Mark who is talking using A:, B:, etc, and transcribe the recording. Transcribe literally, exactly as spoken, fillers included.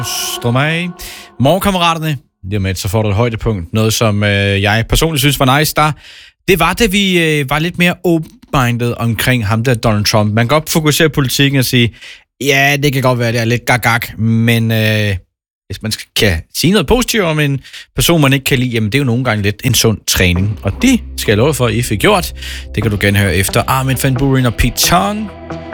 A: Stromae. Morgenkammeraterne. Lige om lidt, så får du et højdepunkt. Noget, som øh, jeg personligt synes var nice der. Det var, da vi øh, var lidt mere open-minded omkring ham der, Donald Trump. Man kan godt fokusere på politikken og sige, ja, det kan godt være, det er lidt gag-gag, men øh, hvis man kan sige noget positivt om en person, man ikke kan lide, jamen det er jo nogle gange lidt en sund træning. Og det skal jeg love for, at I fik gjort. Det kan du gerne høre efter Armin van Buuren og Pete Tong.